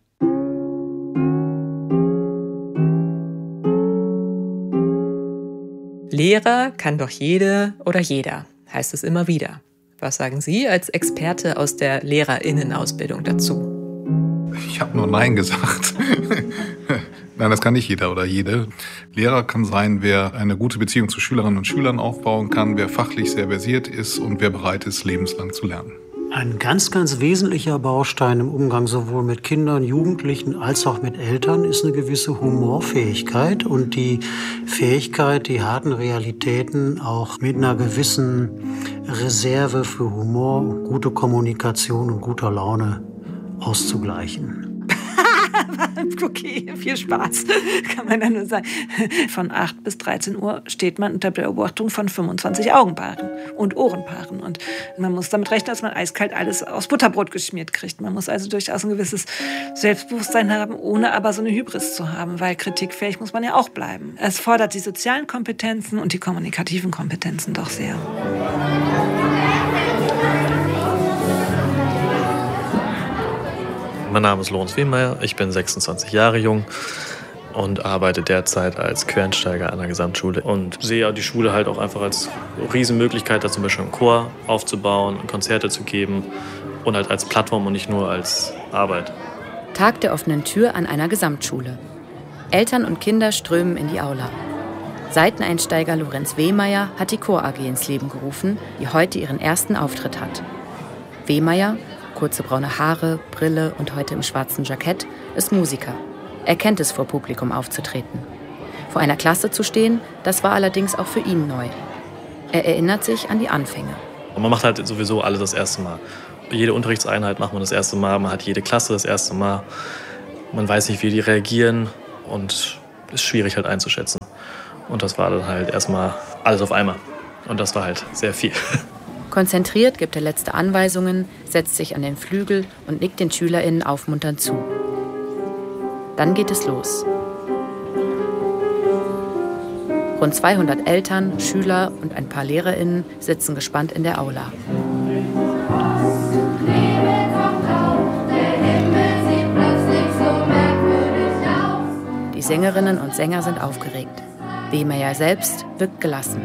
Lehrer kann doch jede oder jeder, heißt es immer wieder. Was sagen Sie als Experte aus der LehrerInnenausbildung dazu? Ich habe nur Nein gesagt. Nein, das kann nicht jeder oder jede. Lehrer kann sein, wer eine gute Beziehung zu Schülerinnen und Schülern aufbauen kann, wer fachlich sehr versiert ist und wer bereit ist, lebenslang zu lernen. Ein ganz, ganz wesentlicher Baustein im Umgang sowohl mit Kindern, Jugendlichen als auch mit Eltern ist eine gewisse Humorfähigkeit und die Fähigkeit, die harten Realitäten auch mit einer gewissen Reserve für Humor, gute Kommunikation und guter Laune auszugleichen. Okay, viel Spaß, kann man dann nur sagen. Von 8 bis 13 Uhr steht man unter Beobachtung von 25 Augenpaaren und Ohrenpaaren. Und man muss damit rechnen, dass man eiskalt alles aufs Butterbrot geschmiert kriegt. Man muss also durchaus ein gewisses Selbstbewusstsein haben, ohne aber so eine Hybris zu haben, weil kritikfähig muss man ja auch bleiben. Es fordert die sozialen Kompetenzen und die kommunikativen Kompetenzen doch sehr. Mein Name ist Lorenz Wehmeier, ich bin 26 Jahre jung und arbeite derzeit als Quereinsteiger an der Gesamtschule und sehe die Schule halt auch einfach als Riesenmöglichkeit, da zum Beispiel einen Chor aufzubauen, Konzerte zu geben und halt als Plattform und nicht nur als Arbeit. Tag der offenen Tür an einer Gesamtschule. Eltern und Kinder strömen in die Aula. Seiteneinsteiger Lorenz Wehmeier hat die Chor AG ins Leben gerufen, die heute ihren ersten Auftritt hat. Wehmeier, kurze braune Haare, Brille und heute im schwarzen Jackett, ist Musiker. Er kennt es, vor Publikum aufzutreten. Vor einer Klasse zu stehen, das war allerdings auch für ihn neu. Er erinnert sich an die Anfänge. Und man macht halt sowieso alles das erste Mal. Jede Unterrichtseinheit macht man das erste Mal, man hat jede Klasse das erste Mal. Man weiß nicht, wie die reagieren und es ist schwierig halt einzuschätzen. Und das war dann halt erstmal alles auf einmal. Und das war halt sehr viel. Konzentriert gibt er letzte Anweisungen, setzt sich an den Flügel und nickt den SchülerInnen aufmunternd zu. Dann geht es los. Rund 200 Eltern, Schüler und ein paar LehrerInnen sitzen gespannt in der Aula. Sängerinnen und Sänger sind aufgeregt. Wehmeyer selbst wirkt gelassen.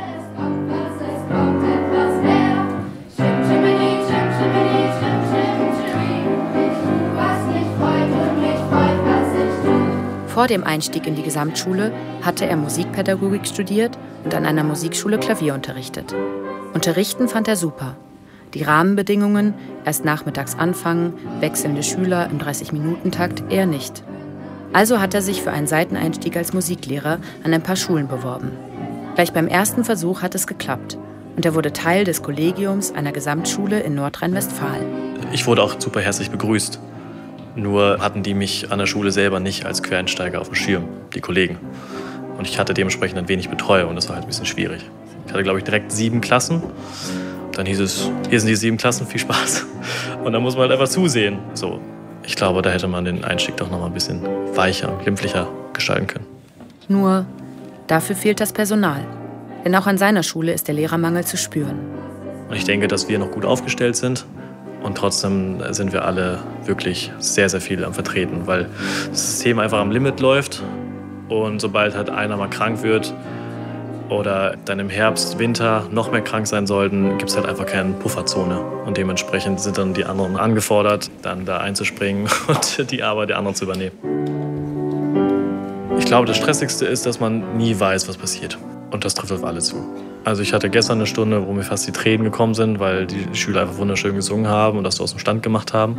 Vor dem Einstieg in die Gesamtschule hatte er Musikpädagogik studiert und an einer Musikschule Klavier unterrichtet. Unterrichten fand er super. Die Rahmenbedingungen, erst nachmittags anfangen, wechselnde Schüler im 30-Minuten-Takt, eher nicht. Also hat er sich für einen Seiteneinstieg als Musiklehrer an ein paar Schulen beworben. Gleich beim ersten Versuch hat es geklappt und er wurde Teil des Kollegiums einer Gesamtschule in Nordrhein-Westfalen. Ich wurde auch super herzlich begrüßt. Nur hatten die mich an der Schule selber nicht als Quereinsteiger auf dem Schirm, die Kollegen. Und ich hatte dementsprechend ein wenig Betreuung und das war halt ein bisschen schwierig. Ich hatte, glaube ich, direkt 7 Klassen. Dann hieß es, hier sind die 7 Klassen, viel Spaß. Und dann muss man halt einfach zusehen. So, ich glaube, da hätte man den Einstieg doch noch mal ein bisschen weicher und glimpflicher gestalten können. Nur, dafür fehlt das Personal. Denn auch an seiner Schule ist der Lehrermangel zu spüren. Und ich denke, dass wir noch gut aufgestellt sind. Und trotzdem sind wir alle wirklich sehr, sehr viel am Vertreten, weil das System einfach am Limit läuft. Und sobald halt einer mal krank wird oder dann im Herbst, Winter noch mehr krank sein sollten, gibt es halt einfach keine Pufferzone. Und dementsprechend sind dann die anderen angefordert, dann da einzuspringen und die Arbeit der anderen zu übernehmen. Ich glaube, das Stressigste ist, dass man nie weiß, was passiert. Und das trifft auf alle zu. Also ich hatte gestern eine Stunde, wo mir fast die Tränen gekommen sind, weil die Schüler einfach wunderschön gesungen haben und das so aus dem Stand gemacht haben.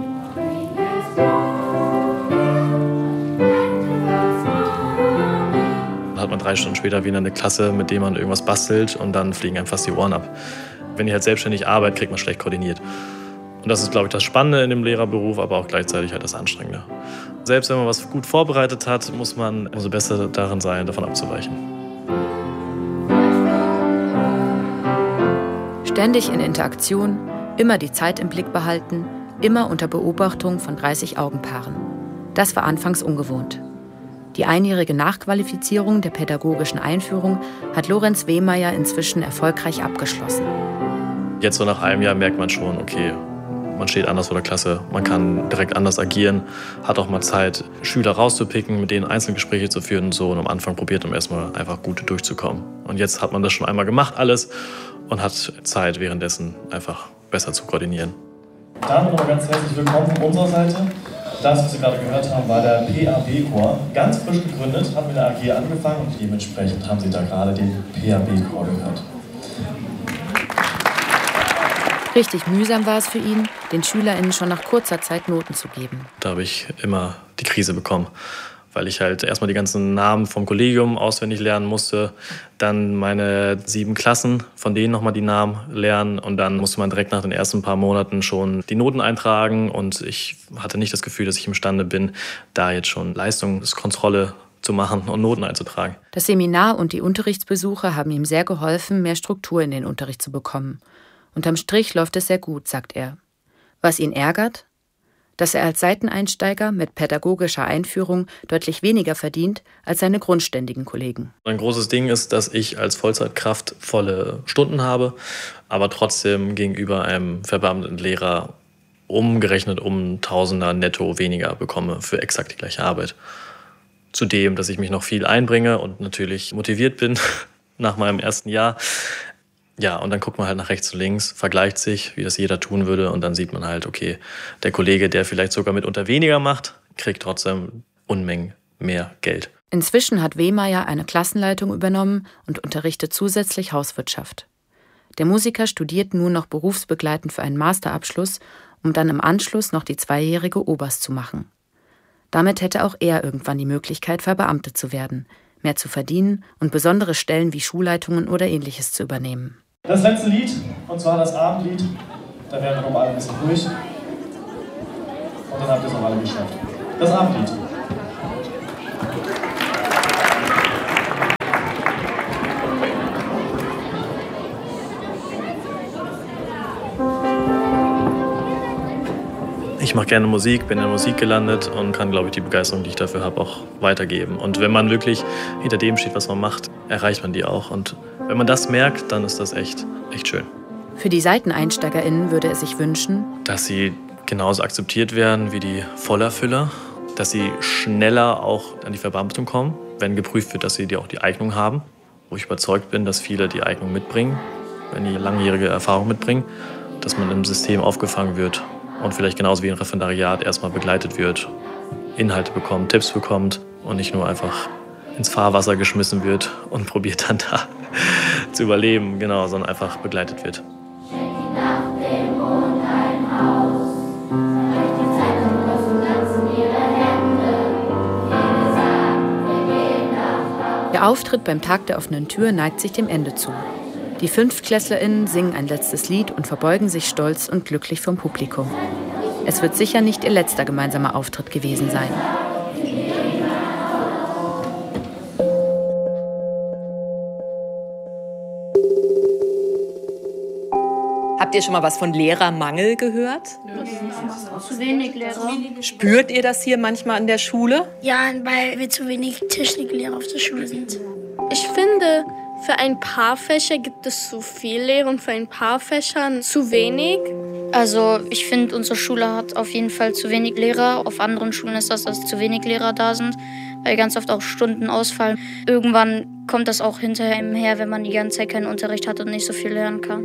Dann hat man 3 Stunden später wieder eine Klasse, mit der man irgendwas bastelt und dann fliegen einem fast die Ohren ab. Wenn ich halt selbstständig arbeite, kriegt man schlecht koordiniert. Und das ist, glaube ich, das Spannende in dem Lehrerberuf, aber auch gleichzeitig halt das Anstrengende. Selbst wenn man was gut vorbereitet hat, muss man umso besser darin sein, davon abzuweichen. Ständig in Interaktion, immer die Zeit im Blick behalten, immer unter Beobachtung von 30 Augenpaaren. Das war anfangs ungewohnt. Die einjährige Nachqualifizierung der pädagogischen Einführung hat Lorenz Wehmeyer inzwischen erfolgreich abgeschlossen. Jetzt so nach einem Jahr merkt man schon, okay, man steht anders vor der Klasse, man kann direkt anders agieren, hat auch mal Zeit, Schüler rauszupicken, mit denen Einzelgespräche zu führen und so. Und am Anfang probiert man erstmal einfach gut durchzukommen. Und jetzt hat man das schon einmal gemacht, alles, und hat Zeit, währenddessen einfach besser zu koordinieren. Damit nochmal ganz herzlich willkommen von unserer Seite. Das, was Sie gerade gehört haben, war der PAB-Chor. Ganz frisch gegründet, hat mit der AG angefangen und dementsprechend haben Sie da gerade den PAB-Chor gehört. Richtig mühsam war es für ihn, den SchülerInnen schon nach kurzer Zeit Noten zu geben. Da habe ich immer die Krise bekommen, weil ich halt erstmal die ganzen Namen vom Kollegium auswendig lernen musste, dann meine 7 Klassen, von denen nochmal die Namen lernen und dann musste man direkt nach den ersten paar Monaten schon die Noten eintragen und ich hatte nicht das Gefühl, dass ich imstande bin, da jetzt schon Leistungskontrolle zu machen und Noten einzutragen. Das Seminar und die Unterrichtsbesuche haben ihm sehr geholfen, mehr Struktur in den Unterricht zu bekommen. Unterm Strich läuft es sehr gut, sagt er. Was ihn ärgert? Dass er als Seiteneinsteiger mit pädagogischer Einführung deutlich weniger verdient als seine grundständigen Kollegen. Ein großes Ding ist, dass ich als Vollzeitkraft volle Stunden habe, aber trotzdem gegenüber einem verbeamteten Lehrer umgerechnet um Tausender netto weniger bekomme für exakt die gleiche Arbeit. Zudem, dass ich mich noch viel einbringe und natürlich motiviert bin nach meinem ersten Jahr. Ja, und dann guckt man halt nach rechts und links, vergleicht sich, wie das jeder tun würde. Und dann sieht man halt, okay, der Kollege, der vielleicht sogar mitunter weniger macht, kriegt trotzdem Unmengen mehr Geld. Inzwischen hat Wehmeyer eine Klassenleitung übernommen und unterrichtet zusätzlich Hauswirtschaft. Der Musiker studiert nun noch berufsbegleitend für einen Masterabschluss, um dann im Anschluss noch die 2-jährige Oberst zu machen. Damit hätte auch er irgendwann die Möglichkeit, verbeamtet zu werden, mehr zu verdienen und besondere Stellen wie Schulleitungen oder Ähnliches zu übernehmen. Das letzte Lied, und zwar das Abendlied, da werden wir nochmal alle ein bisschen durch. Und dann habt ihr es auch alle geschafft. Das Abendlied. Ich mache gerne Musik, bin in der Musik gelandet und kann, glaube ich, die Begeisterung, die ich dafür habe, auch weitergeben. Und wenn man wirklich hinter dem steht, was man macht, erreicht man die auch. Und wenn man das merkt, dann ist das echt schön. Für die SeiteneinsteigerInnen würde er sich wünschen, dass sie genauso akzeptiert werden wie die Vollerfüller dass sie schneller auch an die Verbeamtung kommen, wenn geprüft wird, dass sie auch die Eignung haben. Wo ich überzeugt bin, dass viele die Eignung mitbringen, wenn die langjährige Erfahrung mitbringen, dass man im System aufgefangen wird und vielleicht genauso wie ein Referendariat erstmal begleitet wird, Inhalte bekommt, Tipps bekommt und nicht nur einfach ins Fahrwasser geschmissen wird und probiert dann da zu überleben, genau, sondern einfach begleitet wird. Der Auftritt beim Tag der offenen Tür neigt sich dem Ende zu. Die FünftklässlerInnen singen ein letztes Lied und verbeugen sich stolz und glücklich vom Publikum. Es wird sicher nicht ihr letzter gemeinsamer Auftritt gewesen sein. Habt ihr schon mal was von Lehrermangel gehört? Zu wenig Lehrer. Spürt ihr das hier manchmal an der Schule? Ja, weil wir zu wenig Techniklehrer auf der Schule sind. Ich finde, für ein paar Fächer gibt es zu viel Lehrer und für ein paar Fächern zu wenig. Also ich finde, unsere Schule hat auf jeden Fall zu wenig Lehrer. Auf anderen Schulen ist das, dass zu wenig Lehrer da sind, weil ganz oft auch Stunden ausfallen. Irgendwann kommt das auch hinterher her, wenn man die ganze Zeit keinen Unterricht hat und nicht so viel lernen kann.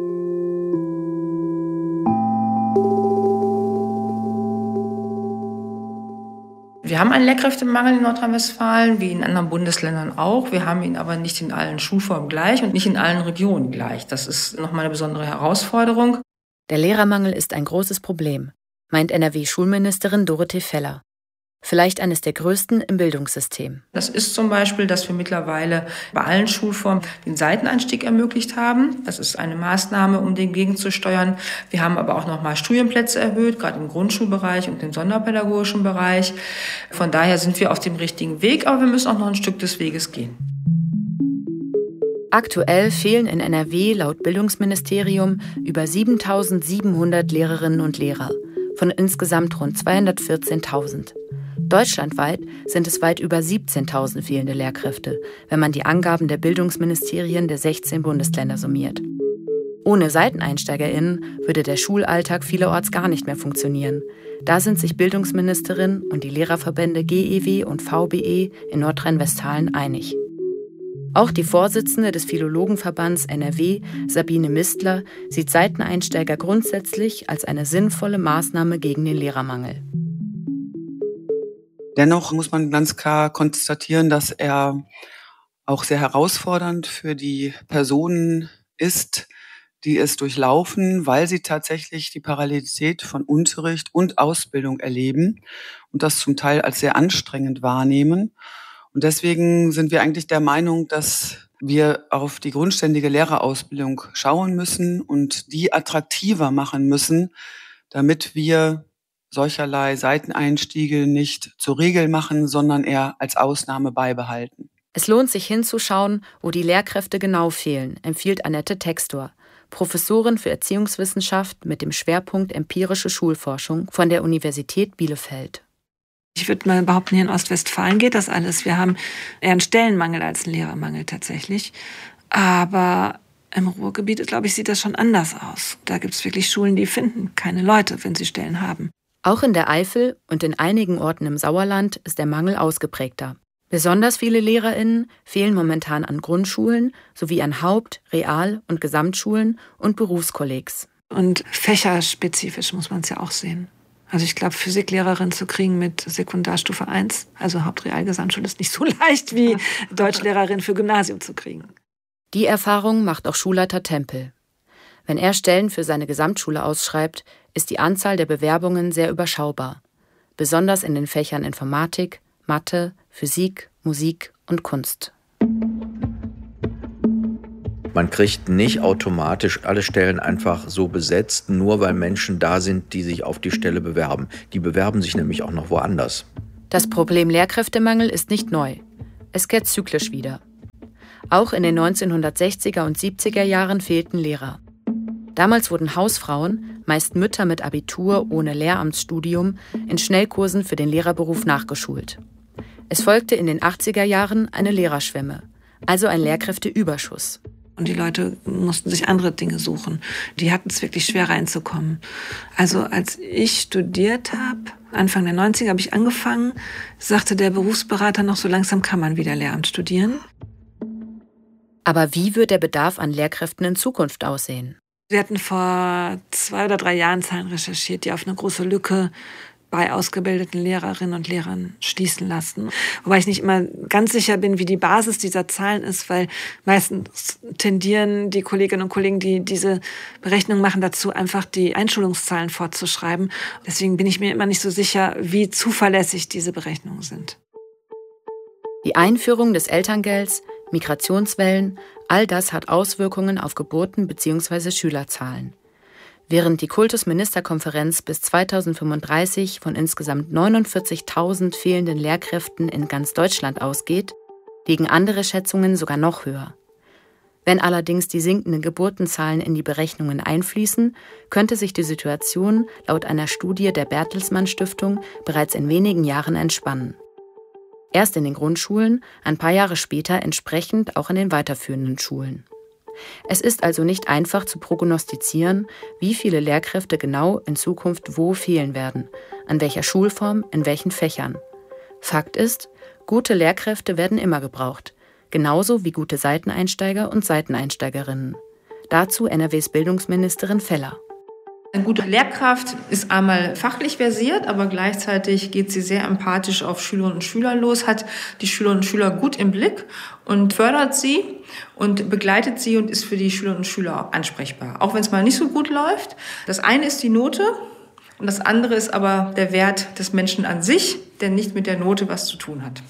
Wir haben einen Lehrkräftemangel in Nordrhein-Westfalen, wie in anderen Bundesländern auch. Wir haben ihn aber nicht in allen Schulformen gleich und nicht in allen Regionen gleich. Das ist nochmal eine besondere Herausforderung. Der Lehrermangel ist ein großes Problem, meint NRW-Schulministerin Dorothee Feller. Vielleicht eines der größten im Bildungssystem. Das ist zum Beispiel, dass wir mittlerweile bei allen Schulformen den Seiteneinstieg ermöglicht haben. Das ist eine Maßnahme, um dem gegenzusteuern. Wir haben aber auch nochmal Studienplätze erhöht, gerade im Grundschulbereich und im sonderpädagogischen Bereich. Von daher sind wir auf dem richtigen Weg, aber wir müssen auch noch ein Stück des Weges gehen. Aktuell fehlen in NRW laut Bildungsministerium über 7.700 Lehrerinnen und Lehrer von insgesamt rund 214.000. Deutschlandweit sind es weit über 17.000 fehlende Lehrkräfte, wenn man die Angaben der Bildungsministerien der 16 Bundesländer summiert. Ohne SeiteneinsteigerInnen würde der Schulalltag vielerorts gar nicht mehr funktionieren. Da sind sich Bildungsministerin und die Lehrerverbände GEW und VBE in Nordrhein-Westfalen einig. Auch die Vorsitzende des Philologenverbands NRW, Sabine Mistler, sieht Seiteneinsteiger grundsätzlich als eine sinnvolle Maßnahme gegen den Lehrermangel. Dennoch muss man ganz klar konstatieren, dass er auch sehr herausfordernd für die Personen ist, die es durchlaufen, weil sie tatsächlich die Parallelität von Unterricht und Ausbildung erleben und das zum Teil als sehr anstrengend wahrnehmen. Und deswegen sind wir eigentlich der Meinung, dass wir auf die grundständige Lehrerausbildung schauen müssen und die attraktiver machen müssen, damit wir solcherlei Seiteneinstiege nicht zur Regel machen, sondern eher als Ausnahme beibehalten. Es lohnt sich hinzuschauen, wo die Lehrkräfte genau fehlen, empfiehlt Annette Textor, Professorin für Erziehungswissenschaft mit dem Schwerpunkt empirische Schulforschung von der Universität Bielefeld. Ich würde mal behaupten, hier in Ostwestfalen geht das alles. Wir haben eher einen Stellenmangel als einen Lehrermangel tatsächlich. Aber im Ruhrgebiet, glaube ich, sieht das schon anders aus. Da gibt es wirklich Schulen, die finden keine Leute, wenn sie Stellen haben. Auch in der Eifel und in einigen Orten im Sauerland ist der Mangel ausgeprägter. Besonders viele LehrerInnen fehlen momentan an Grundschulen sowie an Haupt-, Real- und Gesamtschulen und Berufskollegs. Und fächerspezifisch muss man es ja auch sehen. Also ich glaube, Physiklehrerin zu kriegen mit Sekundarstufe 1, also Hauptreal-Gesamtschule, ist nicht so leicht wie Deutschlehrerin für Gymnasium zu kriegen. Die Erfahrung macht auch Schulleiter Tempel. Wenn er Stellen für seine Gesamtschule ausschreibt, ist die Anzahl der Bewerbungen sehr überschaubar. Besonders in den Fächern Informatik, Mathe, Physik, Musik und Kunst. Man kriegt nicht automatisch alle Stellen einfach so besetzt, nur weil Menschen da sind, die sich auf die Stelle bewerben. Die bewerben sich nämlich auch noch woanders. Das Problem Lehrkräftemangel ist nicht neu. Es kehrt zyklisch wieder. Auch in den 1960er und 70er Jahren fehlten Lehrer. Damals wurden Hausfrauen, meist Mütter mit Abitur ohne Lehramtsstudium, in Schnellkursen für den Lehrerberuf nachgeschult. Es folgte in den 80er Jahren eine Lehrerschwemme, also ein Lehrkräfteüberschuss. Und die Leute mussten sich andere Dinge suchen. Die hatten es wirklich schwer reinzukommen. Also als ich studiert habe, Anfang der 90er habe ich angefangen, sagte der Berufsberater noch, so langsam kann man wieder Lehramt studieren. Aber wie wird der Bedarf an Lehrkräften in Zukunft aussehen? Wir hatten vor 2 oder 3 Jahren Zahlen recherchiert, die auf eine große Lücke bei ausgebildeten Lehrerinnen und Lehrern schließen lassen. Wobei ich nicht immer ganz sicher bin, wie die Basis dieser Zahlen ist, weil meistens tendieren die Kolleginnen und Kollegen, die diese Berechnung machen, dazu, einfach die Einschulungszahlen fortzuschreiben. Deswegen bin ich mir immer nicht so sicher, wie zuverlässig diese Berechnungen sind. Die Einführung des Elterngelds, Migrationswellen, all das hat Auswirkungen auf Geburten bzw. Schülerzahlen. Während die Kultusministerkonferenz bis 2035 von insgesamt 49.000 fehlenden Lehrkräften in ganz Deutschland ausgeht, liegen andere Schätzungen sogar noch höher. Wenn allerdings die sinkenden Geburtenzahlen in die Berechnungen einfließen, könnte sich die Situation laut einer Studie der Bertelsmann Stiftung bereits in wenigen Jahren entspannen. Erst in den Grundschulen, ein paar Jahre später entsprechend auch in den weiterführenden Schulen. Es ist also nicht einfach zu prognostizieren, wie viele Lehrkräfte genau in Zukunft wo fehlen werden, an welcher Schulform, in welchen Fächern. Fakt ist, gute Lehrkräfte werden immer gebraucht, genauso wie gute Seiteneinsteiger und Seiteneinsteigerinnen. Dazu NRWs Bildungsministerin Feller. Eine gute Lehrkraft ist einmal fachlich versiert, aber gleichzeitig geht sie sehr empathisch auf Schülerinnen und Schüler los, hat die Schülerinnen und Schüler gut im Blick und fördert sie und begleitet sie und ist für die Schülerinnen und Schüler auch ansprechbar. Auch wenn es mal nicht so gut läuft. Das eine ist die Note und das andere ist aber der Wert des Menschen an sich, der nicht mit der Note was zu tun hat.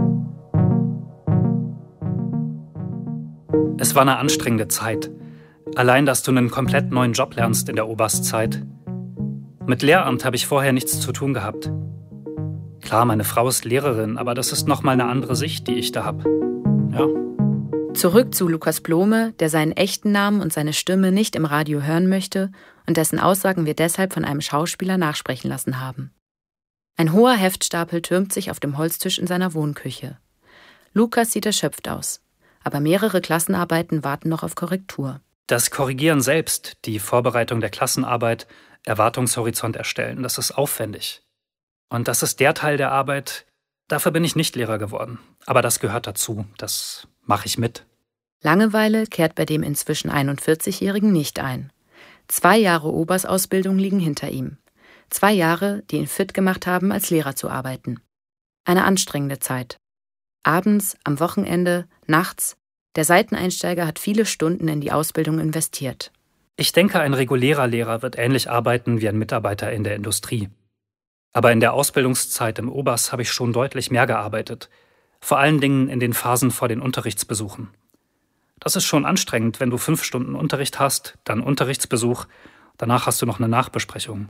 Es war eine anstrengende Zeit. Allein, dass du einen komplett neuen Job lernst in der Oberstzeit. Mit Lehramt habe ich vorher nichts zu tun gehabt. Klar, meine Frau ist Lehrerin, aber das ist nochmal eine andere Sicht, die ich da habe. Ja. Zurück zu Lukas Blome, der seinen echten Namen und seine Stimme nicht im Radio hören möchte und dessen Aussagen wir deshalb von einem Schauspieler nachsprechen lassen haben. Ein hoher Heftstapel türmt sich auf dem Holztisch in seiner Wohnküche. Lukas sieht erschöpft aus, aber mehrere Klassenarbeiten warten noch auf Korrektur. Das Korrigieren selbst, die Vorbereitung der Klassenarbeit, Erwartungshorizont erstellen, das ist aufwendig. Und das ist der Teil der Arbeit, dafür bin ich nicht Lehrer geworden. Aber das gehört dazu, das mache ich mit. Langeweile kehrt bei dem inzwischen 41-Jährigen nicht ein. 2 Jahre Obersausbildung liegen hinter ihm. 2 Jahre, die ihn fit gemacht haben, als Lehrer zu arbeiten. Eine anstrengende Zeit. Abends, am Wochenende, nachts. Der Seiteneinsteiger hat viele Stunden in die Ausbildung investiert. Ich denke, ein regulärer Lehrer wird ähnlich arbeiten wie ein Mitarbeiter in der Industrie. Aber in der Ausbildungszeit im Obers habe ich schon deutlich mehr gearbeitet. Vor allen Dingen in den Phasen vor den Unterrichtsbesuchen. Das ist schon anstrengend, wenn du 5 Stunden Unterricht hast, dann Unterrichtsbesuch, danach hast du noch eine Nachbesprechung.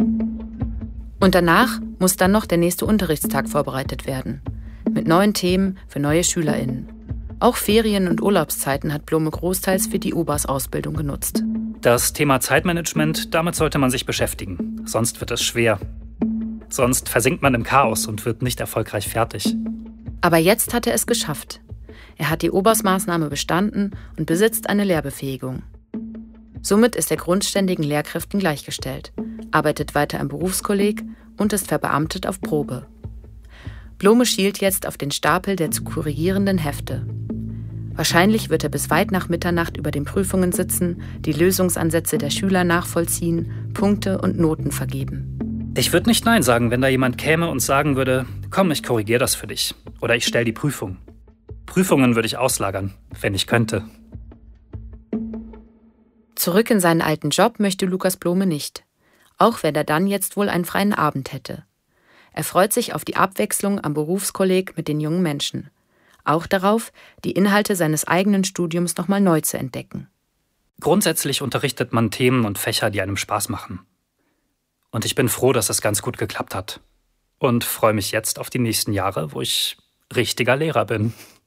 Und danach muss dann noch der nächste Unterrichtstag vorbereitet werden. Mit neuen Themen für neue SchülerInnen. Auch Ferien- und Urlaubszeiten hat Blome großteils für die Obersausbildung genutzt. Das Thema Zeitmanagement, damit sollte man sich beschäftigen. Sonst wird es schwer. Sonst versinkt man im Chaos und wird nicht erfolgreich fertig. Aber jetzt hat er es geschafft. Er hat die Obersmaßnahme bestanden und besitzt eine Lehrbefähigung. Somit ist er grundständigen Lehrkräften gleichgestellt, arbeitet weiter im Berufskolleg und ist verbeamtet auf Probe. Blome schielt jetzt auf den Stapel der zu korrigierenden Hefte. Wahrscheinlich wird er bis weit nach Mitternacht über den Prüfungen sitzen, die Lösungsansätze der Schüler nachvollziehen, Punkte und Noten vergeben. Ich würde nicht Nein sagen, wenn da jemand käme und sagen würde, komm, ich korrigiere das für dich. Oder ich stelle die Prüfung. Prüfungen würde ich auslagern, wenn ich könnte. Zurück in seinen alten Job möchte Lukas Blome nicht. Auch wenn er dann jetzt wohl einen freien Abend hätte. Er freut sich auf die Abwechslung am Berufskolleg mit den jungen Menschen. Auch darauf, die Inhalte seines eigenen Studiums nochmal neu zu entdecken. Grundsätzlich unterrichtet man Themen und Fächer, die einem Spaß machen. Und ich bin froh, dass es ganz gut geklappt hat. Und freue mich jetzt auf die nächsten Jahre, wo ich richtiger Lehrer bin.